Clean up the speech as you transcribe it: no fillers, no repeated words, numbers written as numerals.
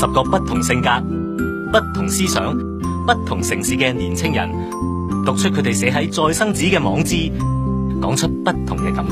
50個不同性格、不同思想、不同城市嘅年青人，讀出佢哋寫喺再生紙嘅網誌，講出不同嘅感覺。